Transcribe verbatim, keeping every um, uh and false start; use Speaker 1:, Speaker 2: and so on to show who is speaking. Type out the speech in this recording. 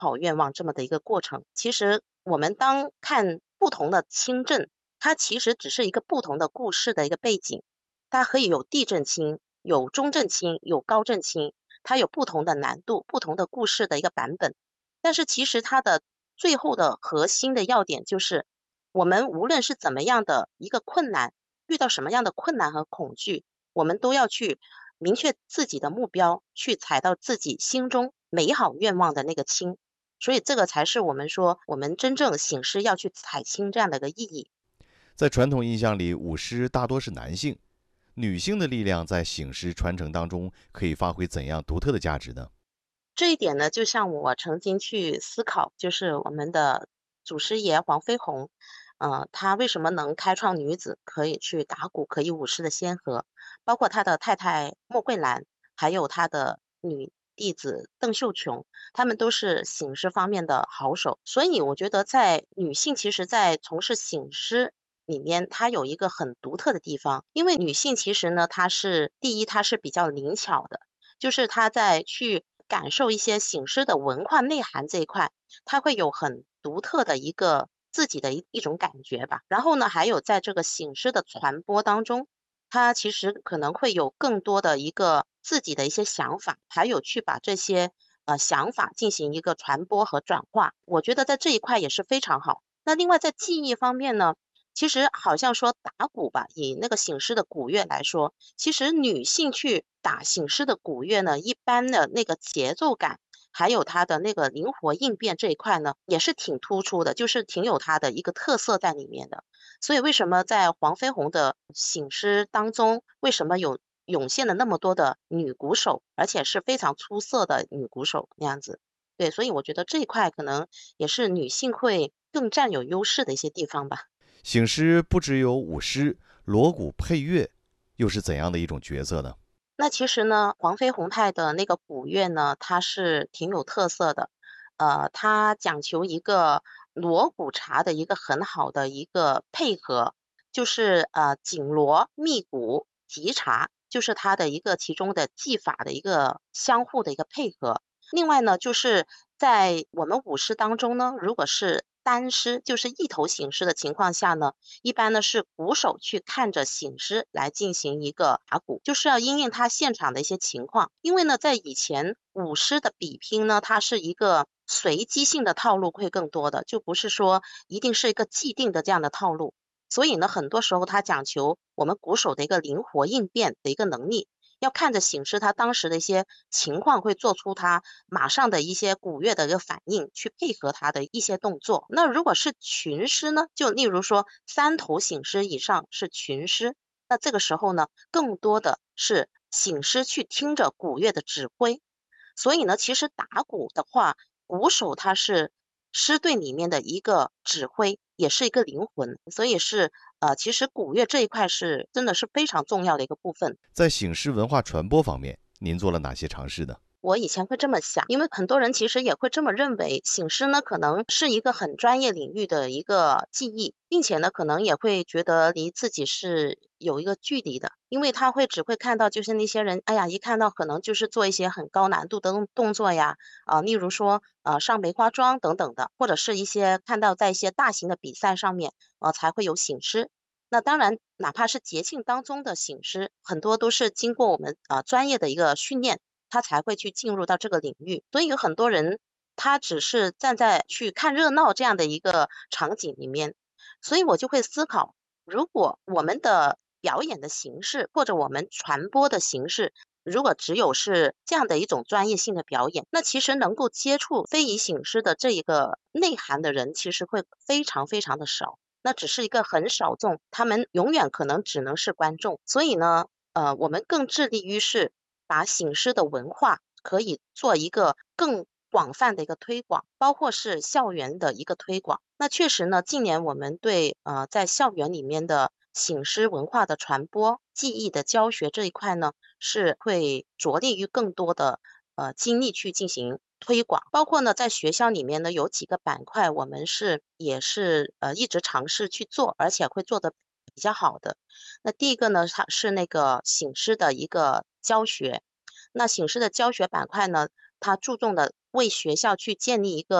Speaker 1: 好愿望这么的一个过程。其实我们当看不同的清镇，它其实只是一个不同的故事的一个背景，它可以有地震清、有中震清、有高震清，它有不同的难度、不同的故事的一个版本。但是其实它的最后的核心的要点就是，我们无论是怎么样的一个困难，遇到什么样的困难和恐惧，我们都要去明确自己的目标，去踩到自己心中美好愿望的那个青。所以这个才是我们说我们真正醒狮要去踩青这样的一个意义。
Speaker 2: 在传统印象里，舞狮大多是男性，女性的力量在醒狮传承当中可以发挥怎样独特的价值呢？
Speaker 1: 这一点呢，就像我曾经去思考，就是我们的祖师爷黄飞鸿，呃，他为什么能开创女子可以去打鼓、可以舞狮的先河，包括他的太太莫桂兰，还有他的女弟子邓秀琼，他们都是醒狮方面的好手。所以我觉得，在女性其实，在从事醒狮里面，它有一个很独特的地方，因为女性其实呢，她是第一，她是比较灵巧的。就是他在去感受一些醒狮的文化内涵这一块，他会有很独特的一个自己的一一种感觉吧。然后呢，还有在这个醒狮的传播当中，他其实可能会有更多的一个自己的一些想法，还有去把这些呃想法进行一个传播和转化。我觉得在这一块也是非常好。那另外在技艺方面呢，其实好像说打鼓吧，以那个醒狮的鼓乐来说，其实女性去打醒狮的鼓乐呢，一般的那个节奏感，还有它的那个灵活应变这一块呢，也是挺突出的，就是挺有它的一个特色在里面的。所以为什么在黄飞鸿的醒狮当中，为什么有涌现了那么多的女鼓手，而且是非常出色的女鼓手那样子？对，所以我觉得这一块可能也是女性会更占有优势的一些地方吧。
Speaker 2: 醒狮不只有舞狮，锣鼓配乐又是怎样的一种角色呢？
Speaker 1: 那其实呢，黄飞鸿派的那个古乐呢，它是挺有特色的。呃，它讲求一个锣鼓茶的一个很好的一个配合，就是呃紧锣密鼓急茶，就是它的一个其中的技法的一个相互的一个配合。另外呢，就是在我们舞狮当中呢，如果是单狮，就是一头醒狮的情况下呢，一般呢是鼓手去看着醒狮来进行一个打鼓，就是要因应他现场的一些情况。因为呢，在以前舞狮的比拼呢，它是一个随机性的套路会更多的，就不是说一定是一个既定的这样的套路。所以呢，很多时候它讲求我们鼓手的一个灵活应变的一个能力。要看着醒狮他当时的一些情况，会做出他马上的一些鼓乐的一个反应，去配合他的一些动作。那如果是群狮呢，就例如说三头醒狮以上是群狮，那这个时候呢，更多的是醒狮去听着鼓乐的指挥。所以呢，其实打鼓的话，鼓手他是狮队里面的一个指挥，也是一个灵魂，所以是呃，其实鼓乐这一块是真的是非常重要的一个部分。
Speaker 2: 在醒狮文化传播方面，您做了哪些尝试呢？
Speaker 1: 我以前会这么想，因为很多人其实也会这么认为，醒狮呢可能是一个很专业领域的一个技艺，并且呢可能也会觉得离自己是有一个距离的，因为他会只会看到就是那些人，哎呀，一看到可能就是做一些很高难度的动动作呀，啊、例如说呃上梅花桩等等的，或者是一些看到在一些大型的比赛上面，呃才会有醒狮。那当然，哪怕是节庆当中的醒狮，很多都是经过我们呃专业的一个训练。他才会去进入到这个领域。所以有很多人，他只是站在去看热闹这样的一个场景里面，所以我就会思考，如果我们的表演的形式或者我们传播的形式，如果只有是这样的一种专业性的表演，那其实能够接触非遗醒狮的这一个内涵的人，其实会非常非常的少。那只是一个很少众，他们永远可能只能是观众。所以呢，呃，我们更致力于是把醒狮的文化可以做一个更广泛的一个推广，包括是校园的一个推广。那确实呢，近年我们对呃在校园里面的醒狮文化的传播、技艺的教学这一块呢，是会着力于更多的呃精力去进行推广，包括呢在学校里面呢有几个板块，我们是也是呃一直尝试去做，而且会做的比较好的。那第一个呢，它是那个醒狮的一个教学。那醒狮的教学板块呢， 他注重的为学校去建立一个